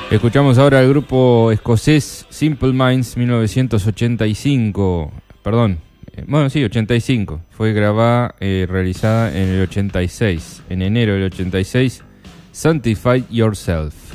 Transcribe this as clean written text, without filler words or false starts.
Escuchamos ahora al grupo escocés Simple Minds 1985. Perdón, bueno, sí, 85. Fue grabada, realizada en el 86. En enero del 86, Sanctify Yourself.